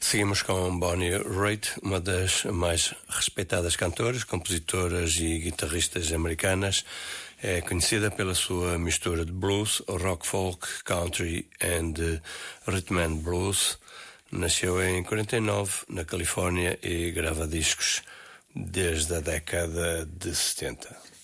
Seguimos com Bonnie Raitt, uma das mais respeitadas cantoras, compositoras e guitarristas americanas. É conhecida pela sua mistura de blues, rock folk, country and rhythm and blues. Nasceu em 49 na Califórnia e grava discos desde a década de 70.